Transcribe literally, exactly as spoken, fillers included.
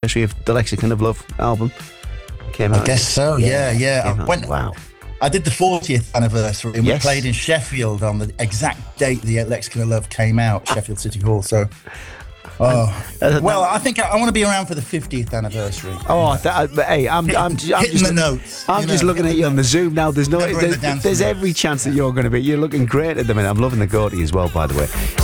anniversary of the Lexicon of Love album. Came out. I guess so, yeah, yeah. I went, wow. I did the fortieth anniversary, and Yes. we played in Sheffield on the exact date the Lexicon of Love came out, Sheffield City Hall. So, oh, Uh, well, I think I, I want to be around for the fiftieth anniversary. Oh, th- uh, hey, I'm, I'm, I'm, Hitting- I'm hitting just, the notes, I'm you just know, looking at hitting you the on the Zoom now. There's no, Never in the there's, dancing there's notes. every chance that you're going to be. You're looking great at the minute. I'm loving the goatee as well, by the way.